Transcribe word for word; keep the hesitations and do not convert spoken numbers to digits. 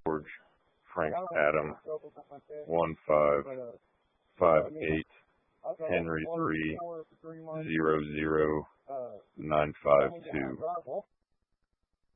George, Frank Adam, one five five eight, Henry three, zero zero, nine five two.